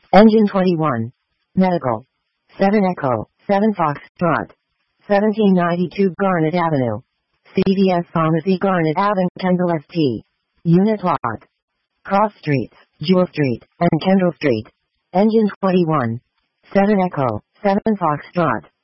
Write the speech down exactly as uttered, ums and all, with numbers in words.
Engine twenty-one. Medical. seven Echo, seven Foxtrot. seventeen ninety-two Garnet Avenue. C V S Pharmacy Garnet Avenue, Kendall S T. Unit lot. Cross Streets, Jewel Street, and Kendall Street. Engine twenty-one. seven Echo, seven Foxtrot.